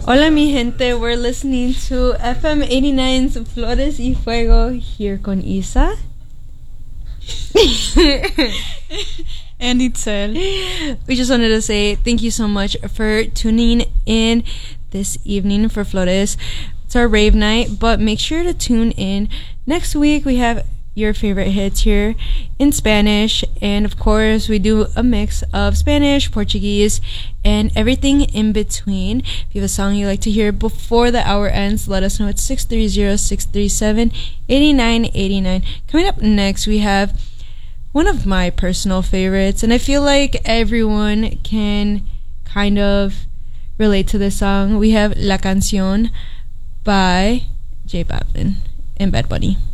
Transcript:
Hola mi gente, we're listening to FM 89's Flores y Fuego here con Isa. And Itzel. We just wanted to say thank you so much for tuning in this evening for Flores. It's our rave night, but make sure to tune in. Next week we have your favorite hits here in Spanish, and of course we do a mix of Spanish, Portuguese, and everything in between. If you have a song you'd like to hear before the hour ends, let us know at 630-637-8989. Coming up next, we have one of my personal favorites, and I feel like everyone can kind of relate to this song. We have La Canción by J Balvin and Bad Bunny.